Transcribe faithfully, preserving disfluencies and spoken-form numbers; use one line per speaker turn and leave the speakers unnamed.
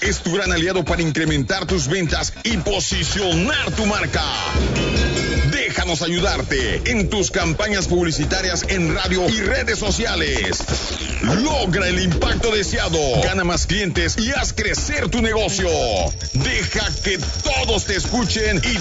es tu gran aliado para incrementar tus ventas y posicionar tu marca. Déjanos ayudarte en tus campañas publicitarias en radio y redes sociales. Logra el impacto deseado, gana más clientes y haz crecer tu negocio. Deja que todos te escuchen y